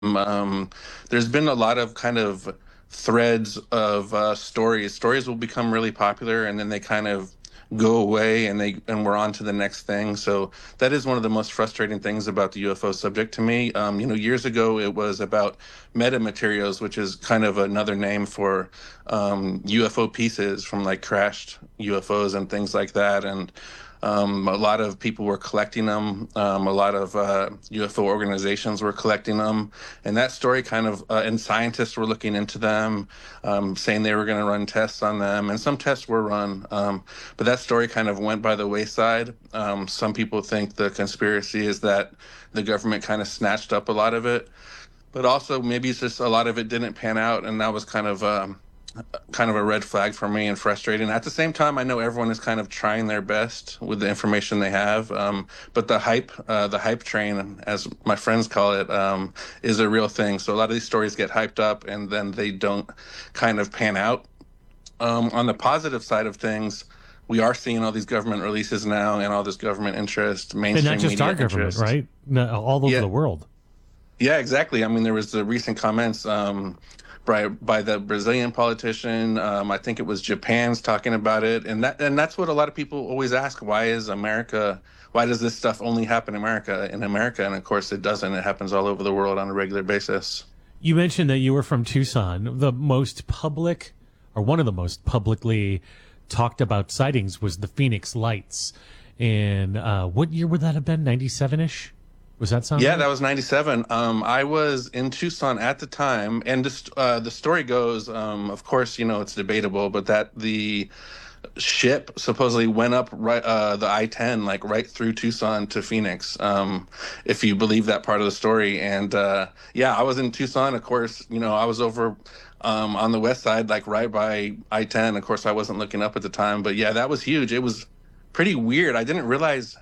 Um, there's been a lot of kind of threads of stories. Stories will become really popular, and then they kind of go away, and we're on to the next thing. So that is one of the most frustrating things about the UFO subject to me. Years ago it was about metamaterials, which is kind of another name for UFO pieces from like crashed UFOs and things like that. And a lot of people were collecting them. A lot of UFO organizations were collecting them, and that story and scientists were looking into them, saying they were going to run tests on them, and some tests were run, but that story kind of went by the wayside. Some people think the conspiracy is that the government kind of snatched up a lot of it, but also maybe it's just a lot of it didn't pan out, and that was kind of a red flag for me and frustrating. At the same time, I know everyone is kind of trying their best with the information they have, but the hype train, as my friends call it, is a real thing. So a lot of these stories get hyped up and then they don't kind of pan out. On the positive side of things, we are seeing all these government releases now and all this government interest, And not mainstream just our media government, interest. right? No, all over Yeah, the world. yeah, exactly. I mean, there was the recent comments by the Brazilian politician. I think it was Japan's talking about it, and that's what a lot of people always ask: Why is America? Why does this stuff only happen in America? And of course, it doesn't. It happens all over the world on a regular basis. You mentioned that you were from Tucson. The most public, or one of the most publicly talked about sightings was the Phoenix Lights. And what year would that have been? 97 ish? Was that sound Yeah, right? that was 97. I was in Tucson at the time, and the story goes, of course, it's debatable, but that the ship supposedly went up the I-10, like right through Tucson to Phoenix, if you believe that part of the story. And yeah, I was in Tucson. Of course, I was over on the west side, like right by I-10. Of course, I wasn't looking up at the time, but yeah, that was huge. It was pretty weird. I didn't realize